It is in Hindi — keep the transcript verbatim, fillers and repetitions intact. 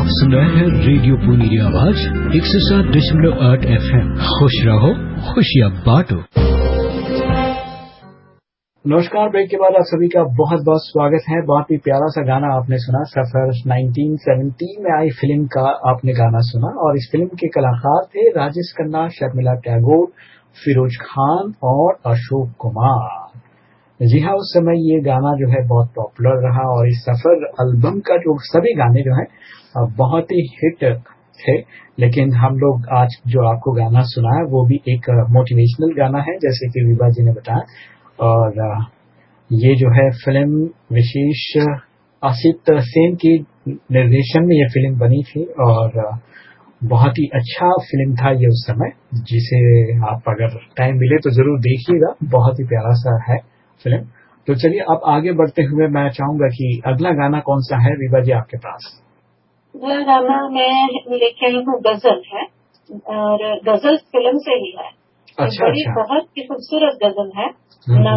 आप सुन रहे हैं रेडियो पुनीरी आवाज एक सौ सात दशमलव आठ एफ एम। खुश रहो, खुशियाँ बांटो। नमस्कार। ब्रेक के बाद आप सभी का बहुत बहुत स्वागत है। बहुत ही प्यारा सा गाना आपने सुना, सफर नाइनटीन सेवेंटी में आई फिल्म का आपने गाना सुना। और इस फिल्म के कलाकार थे राजेश खन्ना, शर्मिला टैगोर, फिरोज खान और अशोक कुमार। जी हाँ, उस समय ये गाना जो है बहुत पॉपुलर रहा और इस सफर एल्बम का जो सभी गाने जो है बहुत ही हिट थे। लेकिन हम लोग आज जो आपको गाना सुना है वो भी एक मोटिवेशनल गाना है, जैसे कि विभा जी ने बताया। और ये जो है फिल्म विशेष आसित सेन की निर्देशन में ये फिल्म बनी थी और बहुत ही अच्छा फिल्म था ये उस समय, जिसे आप अगर टाइम मिले तो जरूर देखिएगा। बहुत ही प्यारा सा है फिल्म। तो चलिए अब आगे बढ़ते हुए मैं चाहूंगा कि अगला गाना कौन सा है विभा जी आपके पास? अगला गाना मैं लेके आई हूँ, गजल है और गजल फिल्म से ही है। अच्छा, बड़ी अच्छा। बहुत ही खूबसूरत गजल है।